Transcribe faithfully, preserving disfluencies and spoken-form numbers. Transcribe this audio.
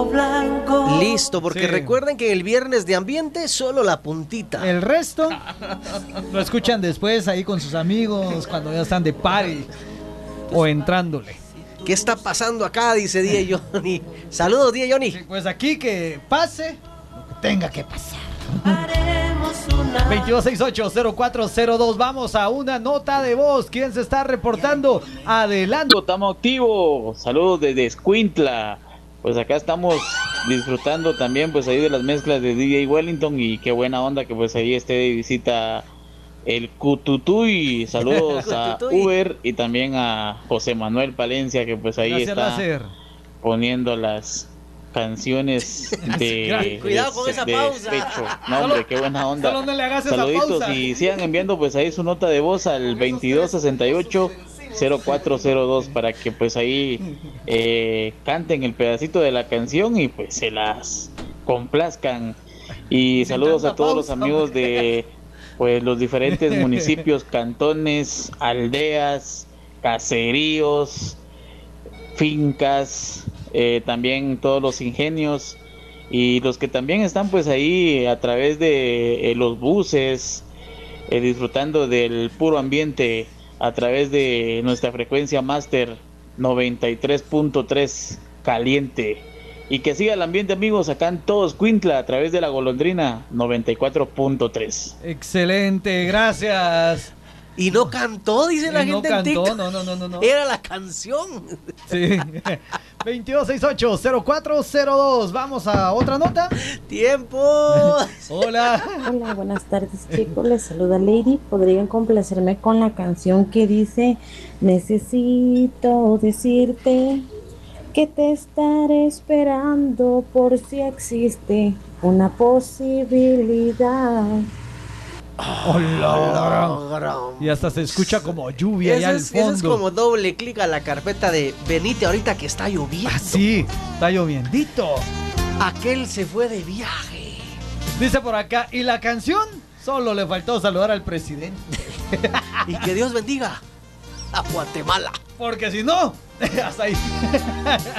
Blanco. Listo, porque Sí. recuerden que el viernes de ambiente solo la puntita. El resto lo escuchan después ahí con sus amigos cuando ya están de party o entrándole. ¿Qué está pasando acá? Dice D J Johnny. Saludos, D J Johnny. Sí, pues aquí que pase lo que tenga que pasar. Haremos una veintidós sesenta y ocho cero cuatro cero dos. Vamos a una nota de voz. ¿Quién se está reportando? Adelante. Estamos activos. Saludos desde Escuintla. Pues acá estamos disfrutando también pues ahí de las mezclas de D J Wellington y qué buena onda que pues ahí esté de visita el Cututuy. Saludos a Cututuy. Uber y también a José Manuel Palencia que pues ahí Gracias, está Láser. poniendo las canciones de, Cuidado con de- esa de pausa. despecho. No, hombre, qué buena onda. Solo no le hagas esa Saluditos pausa. y sigan enviando pues ahí su nota de voz al veintidós sesenta y ocho cero cuatro cero dos para que pues ahí eh, canten el pedacito de la canción y pues se las complazcan. Y Sin saludos tanta a todos los pausa, amigos de pues los diferentes municipios, cantones, aldeas, caseríos, fincas, eh, también todos los ingenios y los que también están pues ahí a través de eh, los buses, eh, disfrutando del puro ambiente a través de nuestra frecuencia máster noventa y tres punto tres caliente. Y que siga el ambiente, amigos, acá en Todos Cuintla a través de la golondrina noventa y cuatro punto tres. Excelente, gracias. Y no cantó, dice la Y no gente en cantó, TikTok. no, no, no, no, no. Era la canción. Sí. veintidós sesenta y ocho cero cuatro cero dos. Vamos a otra nota. Tiempo. Hola. Hola, buenas tardes, chicos. Les saluda Lady. ¿Podrían complacerme con la canción que dice: necesito decirte que te estaré esperando por si existe una posibilidad? Hola. Y hasta se escucha como lluvia allá Eso al es, eso fondo. es como doble clic a la carpeta de venite ahorita que está lloviendo. Ah, sí, está lloviendito. Aquel se fue de viaje. Dice por acá, ¿y la canción? Solo le faltó saludar al presidente. Y que Dios bendiga a Guatemala. Porque si no, hasta ahí.